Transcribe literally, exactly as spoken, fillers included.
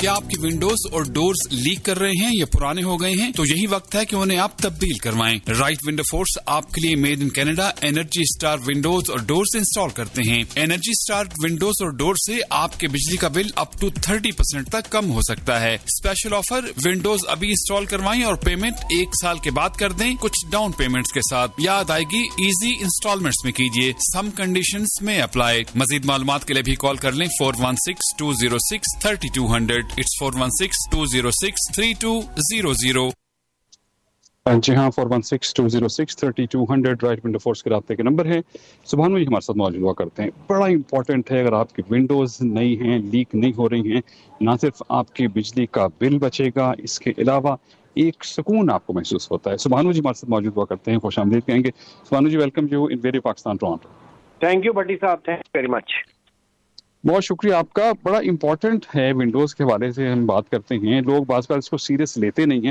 क्या आपकी विंडोज और डोर्स लीक कर रहे हैं या पुराने हो गए हैं? तो यही वक्त है कि उन्हें आप तब्दील करवाएं। राइट विंडो फोर्स आपके लिए made in Canada energy star Windows और डोर्स इंस्टॉल करते हैं। एनर्जी स्टार विंडोज और डोर से आपके बिजली का bill up to thirty percent तक कम हो सकता है। स्पेशल ऑफर, विंडोज अभी इंस्टॉल करवाएं और पेमेंट एक साल के बाद कर दें, कुछ डाउन पेमेंट्स के साथ। याद आएगी, इजी इंस्टॉलमेंट्स में कीजिए, सम कंडीशंस में अप्लाई। मजीद मालूमात के लिए भी कॉल कर लें four one six to zero six thirty two hundred. It's four one six to zero six three to zero zero. जी हाँ, four one six to zero six thirty two hundred right window force के रास्ते के number है। सुभान भाई हमारे साथ मौजूद हुआ करते हैं। बड़ा इंपॉर्टेंट है, अगर आपकी विंडोज नई हैं, लीक नहीं हो रही हैं, ना सिर्फ आपकी बिजली का बिल बचेगा, इसके अलावा एक सुकून आपको महसूस होता है। सुभान जी हमारे साथ मौजूद हुआ करते हैं, खुश आमदीद कहेंगे। सुभान जी, welcome you in very Pakistan Toronto. Thank you भट्टी साहब, थैंक यू वेरी मच। बहुत शुक्रिया आपका। बड़ा इंपॉर्टेंट है, विंडोज के हवाले से हम बात करते हैं। लोग बाज़ बार इसको सीरियस लेते नहीं हैं।